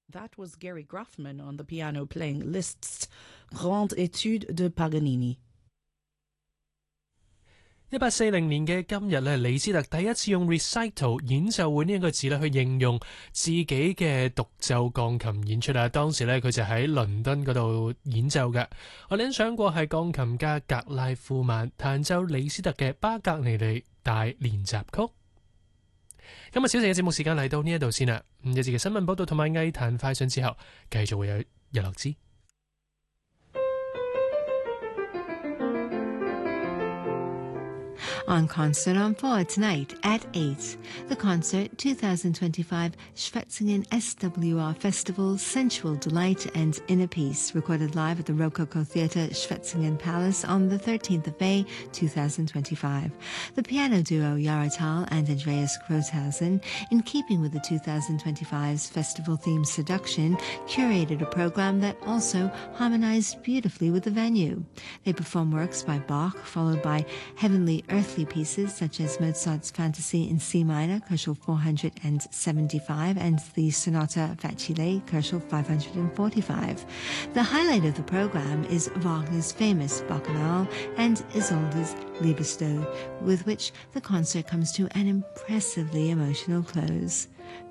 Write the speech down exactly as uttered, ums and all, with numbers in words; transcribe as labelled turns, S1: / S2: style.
S1: That was Gary Gruffman on the piano playing Liszt's Grande Étude de Paganini。
S2: 一八四零年嘅今日咧，李斯特第一次用 recital 演奏會呢一個字咧去形容自己嘅獨奏鋼琴演出啊。當時咧佢就喺倫敦嗰度演奏嘅。我哋欣賞過係鋼琴家格拉夫曼彈奏李斯特嘅巴格尼尼大練習曲。今日小城嘅節目時間嚟到呢一度先啦。一節嘅新聞報道同埋藝壇快訊之後，繼續會有日落之。
S3: On Concert on four tonight at eight. The concert twenty twenty-five Schwetzingen S W R Festival Sensual Delight and Inner Peace, recorded live at the Rococo Theatre, Schwetzingen Palace on the thirteenth of May twenty twenty-five. The piano duo Yara Tal and Andreas Grothausen, in keeping with the twenty twenty-five's festival theme Seduction, curated a program that also harmonized beautifully with the venue. They perform works by Bach, followed by heavenly earthly pieces such as Mozart's Fantasy in C minor, Koschel four hundred seventy-five, and the Sonata Facile, Koschel five hundred forty-five. The highlight of the program is Wagner's famous Bacchanal and Isolde's Liebestod, with which the concert comes to an impressively emotional close.